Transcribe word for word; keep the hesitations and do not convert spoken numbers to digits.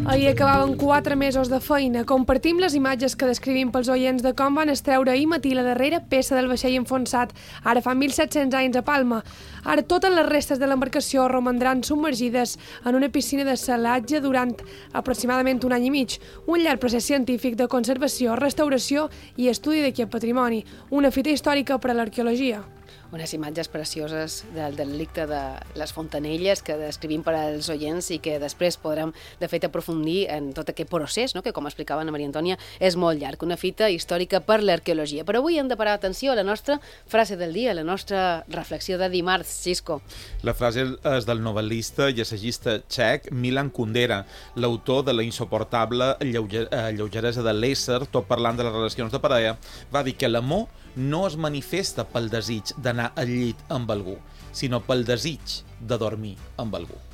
Ahir acabaven quatre mesos de feina. Compartim les imatges que descrivim pels oients de com van estreure ahir matí la darrera peça del vaixell enfonsat, ara fa mil set-cents anys a Palma. Ara totes les restes de l'embarcació romandran submergides en una piscina de salatge durant aproximadament un any i mig. Un llarg procés científic de conservació, restauració i estudi d'aquest patrimoni. Una fita històrica per a l'arqueologia. Unes imatges precioses del delicte de les Fontanelles que descrivim per als oients i que després podrem, de fet, aprofundir en tot aquest procés, no? Que, com explicava Ana Maria Antònia, és molt llarg. Una fita històrica per l'arqueologia. Però avui hem de parar atenció a la nostra frase del dia, a la nostra reflexió de dimarts, Xisco. La frase és del novel·lista i assagista txec Milan Kundera, l'autor de La insoportable lleugeresa de l'ésser, tot parlant de les relacions de parella, va dir que l'amor no es manifesta pel desig d'anar al llit amb algú, sinó pel desig de dormir amb algú.